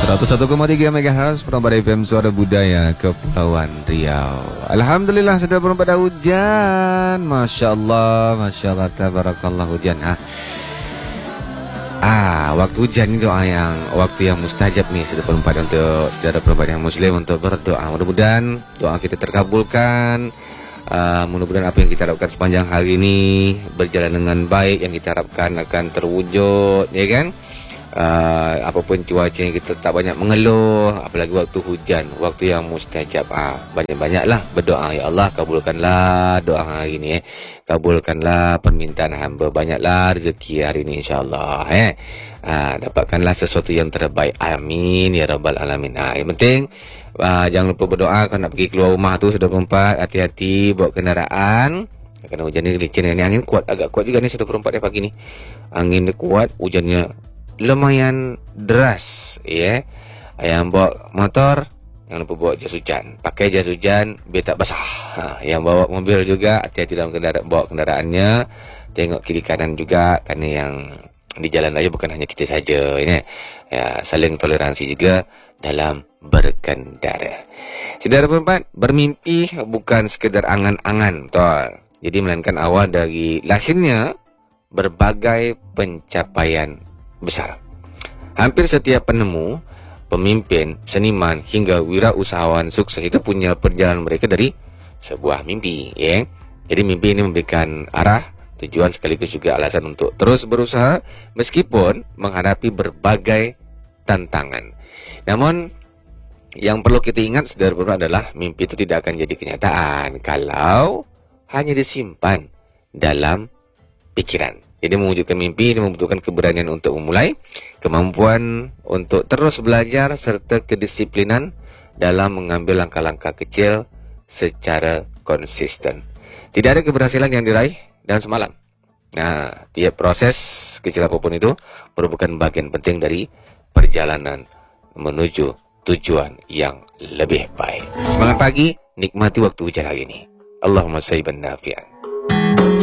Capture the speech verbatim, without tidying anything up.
seratus satu koma tiga megahertz Perempat F M Suara Budaya Kepulauan Riau. Alhamdulillah sudah pada hujan. Masya Allah, Masya Allah, tabarakallah hujan. Ah, ah waktu hujan itu ah, yang waktu yang mustajab nih sudah perempat untuk saudara perempat yang muslim untuk berdoa. Mudah-mudahan doa kita terkabulkan. Uh, mudah-mudahan apa yang kita harapkan sepanjang hari ini berjalan dengan baik, yang kita harapkan akan terwujud, ya kan? Uh, apapun cuaca yang kita tak banyak mengeluh, apalagi waktu hujan, waktu yang mustajab. Ah, banyak-banyaklah berdoa, ya Allah kabulkanlah doa hari ini, eh. kabulkanlah permintaan hamba, banyaklah rezeki hari ini insyaallah, eh. Ah, dapatkanlah sesuatu yang terbaik, amin ya rabbal alamin. Ah, yang penting uh, jangan lupa berdoa kalau nak pergi keluar rumah tu sudah berempat, hati-hati bawa kendaraan. Kerana hujan ni licin, ni angin kuat, agak kuat juga ni sudah berempat pagi ni. Angin dia kuat, hujannya lumayan deras, ya. Yang bawa motor jangan lupa bawa jas hujan, pakai jas hujan biar tak basah. Ha, yang bawa mobil juga hati-hati dalam kendaraan, bawa kendaraannya, tengok kiri kanan juga, kerana yang di jalan raya bukan hanya kita saja, ini ya, saling toleransi juga dalam berkendara. Saudara perempat, bermimpi bukan sekedar angan-angan, betul. Jadi melainkan awal dari lahirnya berbagai pencapaian besar. Hampir setiap penemu, pemimpin, seniman hingga wirausahawan sukses itu punya perjalanan mereka dari sebuah mimpi, ya. Jadi mimpi ini memberikan arah, tujuan sekaligus juga alasan untuk terus berusaha meskipun menghadapi berbagai tantangan. Namun yang perlu kita ingat saudara adalah mimpi itu tidak akan jadi kenyataan kalau hanya disimpan dalam pikiran. Jadi mewujudkan mimpi ini membutuhkan keberanian untuk memulai, kemampuan untuk terus belajar, serta kedisiplinan dalam mengambil langkah-langkah kecil secara konsisten. Tidak ada keberhasilan yang diraih dalam semalam. Nah, tiap proses kecil apapun itu merupakan bagian penting dari perjalanan menuju tujuan yang lebih baik. Semangat pagi, nikmati waktu hujan hari ini. Allahumma sayyiban nafi'an.